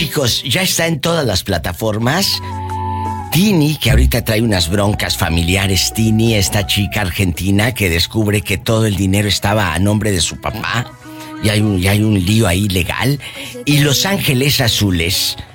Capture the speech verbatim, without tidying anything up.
chicos, ya está en todas las plataformas. Tini, que ahorita trae unas broncas familiares. Tini, esta chica argentina que descubre que todo el dinero estaba a nombre de su papá. Y hay un, y hay un lío ahí legal. Y Los Ángeles Azules,